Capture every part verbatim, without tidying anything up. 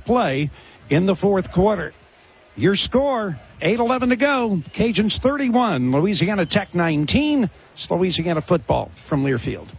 play in the fourth quarter. Your score, eight eleven to go. Cajuns thirty-one, Louisiana Tech nineteen. It's Louisiana football from Learfield.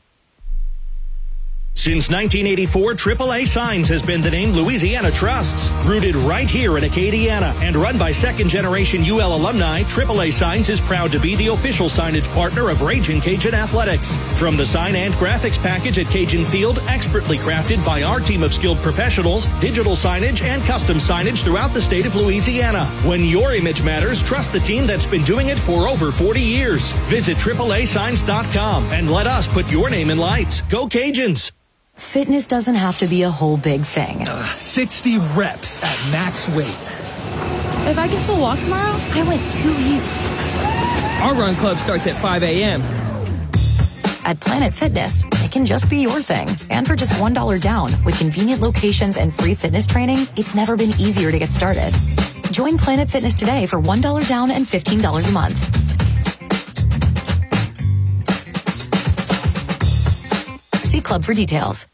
Since nineteen eighty-four, triple A Signs has been the name Louisiana trusts. Rooted right here in Acadiana and run by second-generation U L alumni, triple A Signs is proud to be the official signage partner of Ragin' Cajun Athletics. From the sign and graphics package at Cajun Field, expertly crafted by our team of skilled professionals, digital signage and custom signage throughout the state of Louisiana. When your image matters, trust the team that's been doing it for over forty years. Visit triple A signs dot com and let us put your name in lights. Go Cajuns! Fitness doesn't have to be a whole big thing. Uh, sixty reps at max weight. If I can still walk tomorrow, I went too easy. Our run club starts at five a.m. At Planet Fitness, it can just be your thing. And for just one dollar down, with convenient locations and free fitness training, it's never been easier to get started. Join Planet Fitness today for one dollar down and fifteen dollars a month. See Club for details.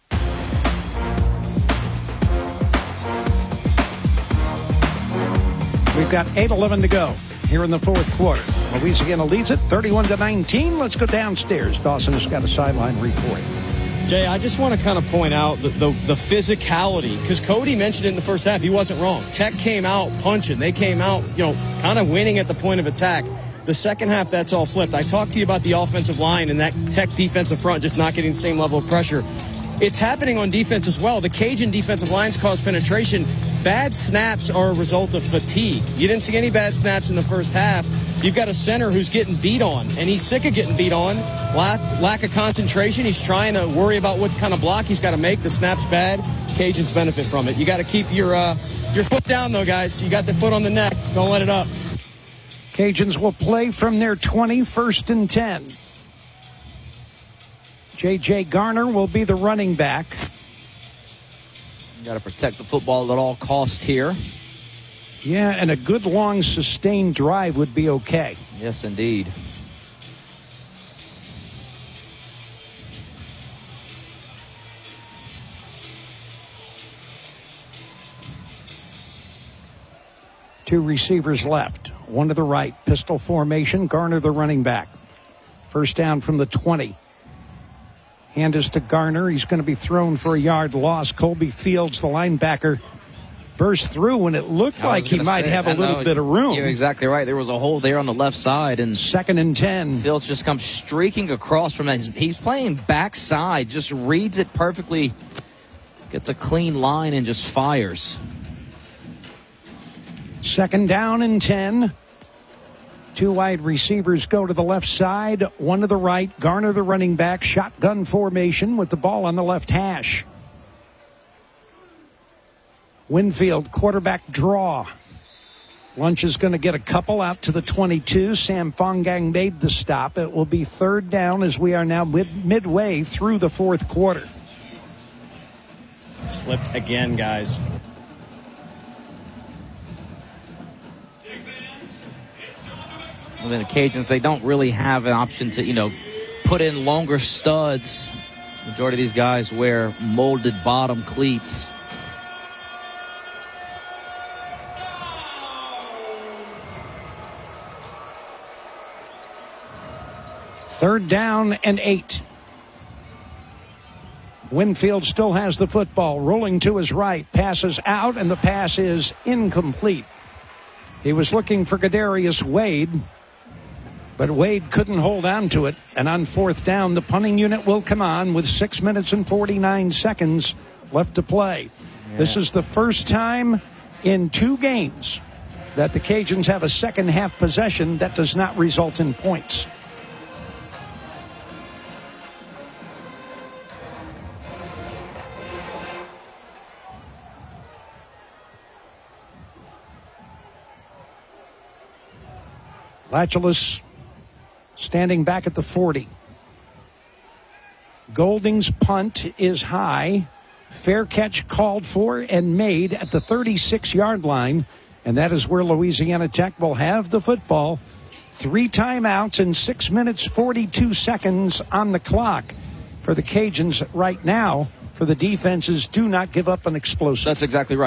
We've got eight eleven to go here in the fourth quarter. Louisiana leads it thirty-one to nineteen. Let's go downstairs. Dawson has got a sideline report. Jay, I just want to kind of point out the, the, the physicality, because Cody mentioned it in the first half. He wasn't wrong. Tech came out punching. They came out, you know, kind of winning at the point of attack. The second half, that's all flipped. I talked to you about the offensive line and that Tech defensive front just not getting the same level of pressure. It's happening on defense as well. The Cajun defensive lines cause penetration. Bad snaps are a result of fatigue. You didn't see any bad snaps in the first half. You've got a center who's getting beat on, and he's sick of getting beat on. Lack, lack of concentration. He's trying to worry about what kind of block he's got to make. The snap's bad. Cajuns benefit from it. You got to keep your uh, your foot down, though, guys. You got the foot on the neck. Don't let it up. Cajuns will play from their twenty, first and ten. J J. Garner will be the running back. You got to protect the football at all costs here. Yeah, and a good long sustained drive would be okay. Yes, indeed. Two receivers left. One to the right. Pistol formation. Garner the running back. First down from the twenty. Hand is to Garner. He's going to be thrown for a yard loss. Colby Fields, the linebacker, burst through, and it looked like he might say, have a I little know, bit of room. You're exactly right. There was a hole there on the left side. And second and ten. Fields just comes streaking across from that. He's playing backside, just reads it perfectly, gets a clean line, and just fires. Second down and ten. Two wide receivers go to the left side, one to the right. Garner, the running back, shotgun formation with the ball on the left hash. Winfield, quarterback draw. Lunch is going to get a couple out to the twenty-two. Sam Fongang made the stop. It will be third down as we are now mid- midway through the fourth quarter. Slipped again, guys. And then the Cajuns, they don't really have an option to, you know, put in longer studs. Majority of these guys wear molded bottom cleats. Third down and eight. Winfield still has the football, rolling to his right, passes out, and the pass is incomplete. He was looking for Kadarius Wade, but Wade couldn't hold on to it. And on fourth down, the punting unit will come on with six minutes and forty-nine seconds left to play. Yeah. This is the first time in two games that the Cajuns have a second half possession that does not result in points. Latulus standing back at the forty. Golding's punt is high. Fair catch called for and made at the thirty-six-yard line. And that is where Louisiana Tech will have the football. Three timeouts and six minutes, forty-two seconds on the clock for the Cajuns right now. For the defenses, do not give up an explosive. That's exactly right.